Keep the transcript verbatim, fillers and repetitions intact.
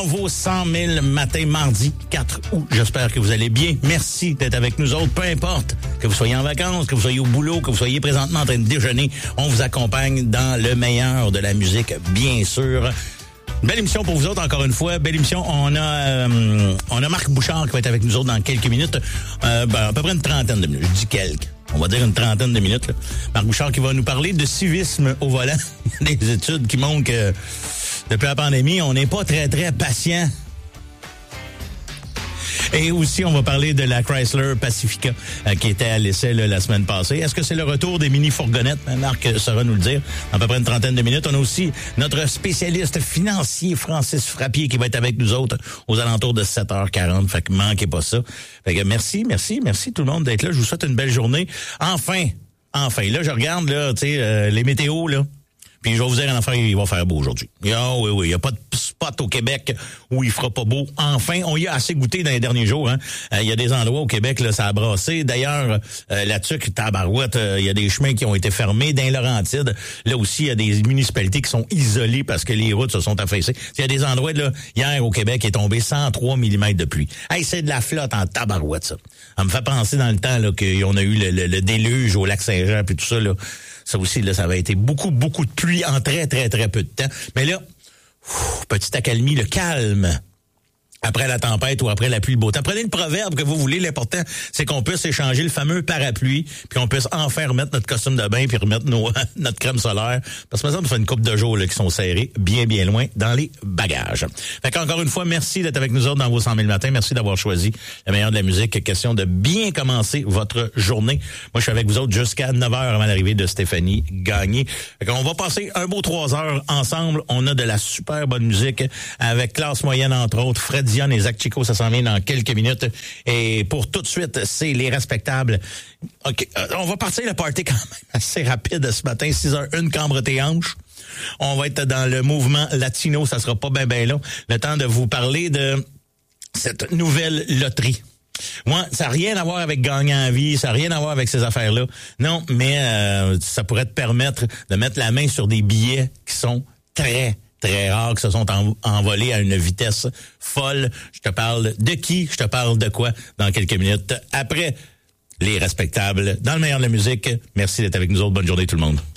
Vos cent mille matin mardi quatre août. J'espère que vous allez bien. Merci d'être avec nous autres. Peu importe que vous soyez en vacances, que vous soyez au boulot, que vous soyez présentement en train de déjeuner, on vous accompagne dans le meilleur de la musique, bien sûr. Belle émission pour vous autres, encore une fois. Belle émission. On a euh, on a Marc Bouchard qui va être avec nous autres dans quelques minutes. Euh, ben, à peu près une trentaine de minutes. Je dis quelques. On va dire une trentaine de minutes. Là. Marc Bouchard qui va nous parler de civisme au volant. Des études qui montrent que depuis la pandémie, on n'est pas très, très patient. Et aussi, on va parler de la Chrysler Pacifica euh, qui était à l'essai là, la semaine passée. Est-ce que c'est le retour des mini-fourgonnettes? Marc saura nous le dire dans à peu près une trentaine de minutes. On a aussi notre spécialiste financier, Francis Frappier, qui va être avec nous autres aux alentours de sept heures quarante. Fait que manquez pas ça. Fait que merci, merci, merci tout le monde d'être là. Je vous souhaite une belle journée. Enfin, enfin, là, je regarde là, tu sais, euh, les météos, là. Puis je vais vous dire en affaire, il va faire beau aujourd'hui. Ah oui, oui, il n'y a pas de spot au Québec où il fera pas beau. Enfin, on y a assez goûté dans les derniers jours. Hein. Euh, il y a des endroits au Québec, là, ça a brassé. D'ailleurs, euh, là-dessus, tabarouette, euh, il y a des chemins qui ont été fermés. Dans les Laurentides, là aussi, il y a des municipalités qui sont isolées parce que les routes se sont affaissées. Il y a des endroits, là, hier au Québec, il est tombé cent trois millimètres de pluie. Hey, c'est de la flotte en tabarouette, ça. Ça me fait penser dans le temps là qu'on a eu le, le, le déluge au lac Saint-Jean puis tout ça, là. Ça aussi, là, ça va être beaucoup, beaucoup de pluie en très, très, très peu de temps. Mais là, ouf, petite accalmie, le calme. Après la tempête ou après la pluie, le beau temps. Prenez le proverbe que vous voulez. L'important, c'est qu'on puisse échanger le fameux parapluie, puis qu'on puisse enfin remettre notre costume de bain, puis remettre nos, notre crème solaire. Parce que maintenant, ça fait une couple de jours là, qui sont serrés bien, bien loin dans les bagages. Fait qu'encore une fois, merci d'être avec nous autres dans vos cent mille matins. Merci d'avoir choisi le meilleur de la musique. Question de bien commencer votre journée. Moi, je suis avec vous autres jusqu'à neuf heures avant l'arrivée de Stéphanie Gagné. Fait qu'on va passer un beau trois heures ensemble. On a de la super bonne musique avec classe moyenne, entre autres, Fred Dion et Zach Chico, ça s'en vient dans quelques minutes. Et pour tout de suite, c'est les respectables. OK, on va partir le party quand même assez rapide ce matin, six heures une, cambre tes hanches. On va être dans le mouvement latino, ça sera pas bien ben long. Le temps de vous parler de cette nouvelle loterie. Moi, ça n'a rien à voir avec gagner en vie, ça n'a rien à voir avec ces affaires-là. Non, mais euh, ça pourrait te permettre de mettre la main sur des billets qui sont très très rares, qui se sont en, envolés à une vitesse folle. Je te parle de qui? Je te parle de quoi? Dans quelques minutes. Après, les respectables, dans le meilleur de la musique. Merci d'être avec nous autres. Bonne journée tout le monde.